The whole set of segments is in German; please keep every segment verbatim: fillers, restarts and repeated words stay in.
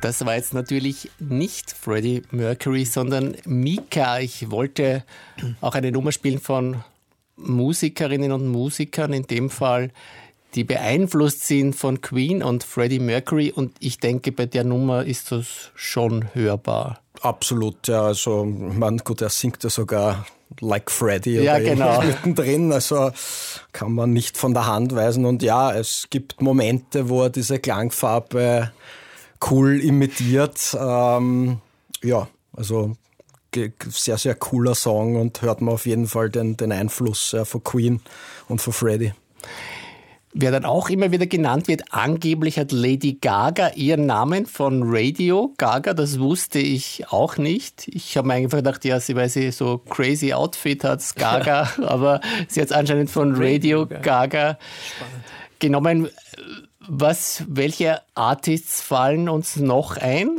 Das war jetzt natürlich nicht Freddie Mercury, sondern Mika. Ich wollte auch eine Nummer spielen von Musikerinnen und Musikern, in dem Fall, die beeinflusst sind von Queen und Freddie Mercury. Und ich denke, bei der Nummer ist das schon hörbar. Absolut, ja. Also, man, gut, er singt ja sogar like Freddie ja, genau. mittendrin. Also kann man nicht von der Hand weisen. Und ja, es gibt Momente, wo er diese Klangfarbe cool imitiert. Ähm, ja, also sehr, sehr cooler Song und hört man auf jeden Fall den, den Einfluss ja, von Queen und von Freddie. Wer dann auch immer wieder genannt wird, angeblich hat Lady Gaga ihren Namen von Radio Gaga, das wusste ich auch nicht. Ich habe mir einfach gedacht, ja, sie, weil sie so crazy Outfit hat, Gaga, aber sie hat es anscheinend von Radio, Radio Gaga Spannend. genommen. Was, welche Artists fallen uns noch ein?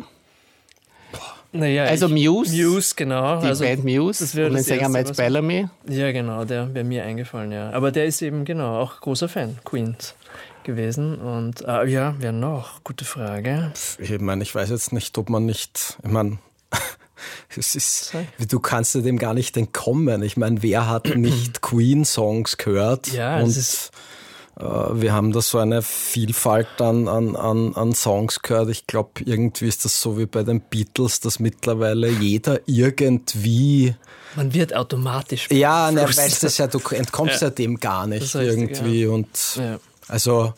Naja, also Muse, Muse, genau. Die also, Band Muse und den Sänger Matt Bellamy. Ja, genau, der wäre mir eingefallen, ja. Aber der ist eben, genau, auch großer Fan Queens gewesen. Und äh, ja, wer noch? Gute Frage. Ich meine, ich weiß jetzt nicht, ob man nicht, ich meine, es ist, du kannst ja dem gar nicht entkommen. Ich meine, wer hat nicht Queen-Songs gehört? Ja, und es ist... Wir haben da so eine Vielfalt an, an, an Songs gehört. Ich glaube, irgendwie ist das so wie bei den Beatles, dass mittlerweile jeder irgendwie... Man wird automatisch... Ja, ne, weißt du ja, du entkommst ja, ja dem gar nicht irgendwie. Ja. Und ja. also...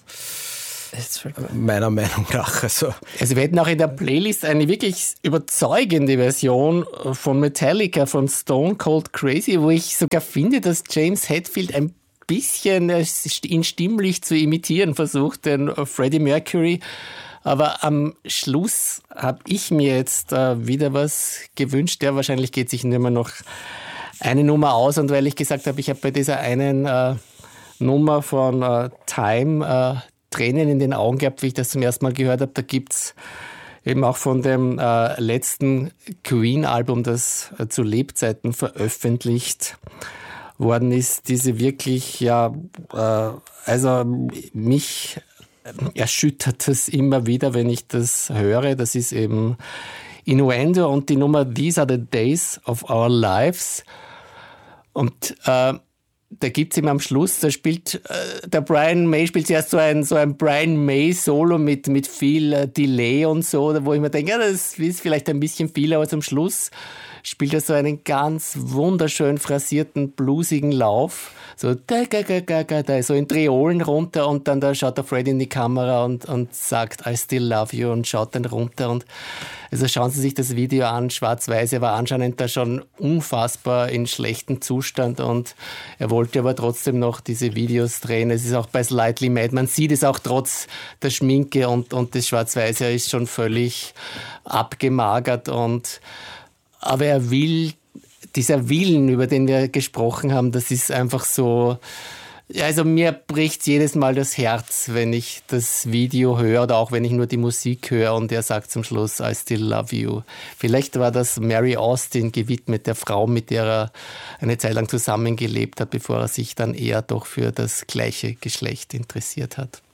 Meiner Meinung nach. Also. also wir hätten auch in der Playlist eine wirklich überzeugende Version von Metallica, von Stone Cold Crazy, wo ich sogar finde, dass James Hetfield ein bisschen ihn stimmlich zu imitieren versucht, den Freddie Mercury. Aber am Schluss habe ich mir jetzt äh, wieder was gewünscht. Ja, wahrscheinlich geht sich nur mehr noch eine Nummer aus. Und weil ich gesagt habe, ich habe bei dieser einen äh, Nummer von äh, Time äh, Tränen in den Augen gehabt, wie ich das zum ersten Mal gehört habe. Da gibt es eben auch von dem äh, letzten Queen-Album, das äh, zu Lebzeiten veröffentlicht worden ist, diese wirklich, ja, äh, also mich erschüttert das immer wieder, wenn ich das höre. Das ist eben Innuendo und die Nummer These are the Days of Our Lives. Und äh, da gibt es eben am Schluss, da spielt äh, der Brian May spielt zuerst so ein, so ein Brian May-Solo mit, mit viel äh, Delay und so, wo ich mir denke, ja, das ist vielleicht ein bisschen viel, aber zum Schluss spielt er so einen ganz wunderschön phrasierten, bluesigen Lauf. So, da, da, da, da, da, so in Triolen runter und dann da schaut der Freddy in die Kamera und, und sagt, I still love you und schaut dann runter. Und also schauen Sie sich das Video an, schwarz-weiß, er war anscheinend da schon unfassbar in schlechtem Zustand und er wollte aber trotzdem noch diese Videos drehen. Es ist auch bei Slightly Mad, man sieht es auch trotz der Schminke und, und des Schwarz-Weiß, er ist schon völlig abgemagert und aber er will, dieser Willen, über den wir gesprochen haben, das ist einfach so, also mir bricht jedes Mal das Herz, wenn ich das Video höre oder auch wenn ich nur die Musik höre und er sagt zum Schluss, I still love you. Vielleicht war das Mary Austin gewidmet, der Frau, mit der er eine Zeit lang zusammengelebt hat, bevor er sich dann eher doch für das gleiche Geschlecht interessiert hat.